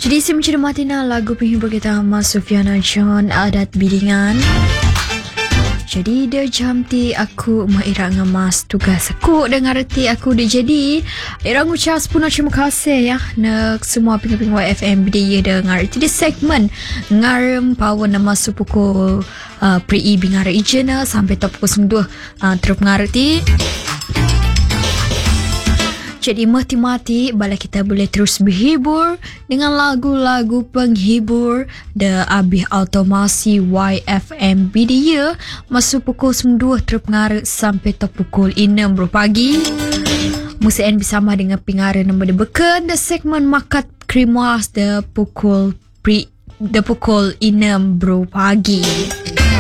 Jadi saya mencermati lagu penghibur kita Mas Sufiana John Adat Bidingan. Jadi dia jam ti aku mairak ngemas tugas aku dengan reti aku dah jadi. Irang ucap sepenuh terima kasih ya nak semua pendengar YFM dia dengar reti di segmen ngarem power nama pukul pre-e bingar ijena sampai top pukul 9 terus ngarti. Jadi mati-mati bala kita boleh terus berhibur dengan lagu-lagu penghibur da abih automasi YFM dia masuk pukul 9 terpengaruh sampai top pukul 6 pagi. Musian bersama dengan pengarah nama beken da segmen makat krimas da pukul 6 pagi.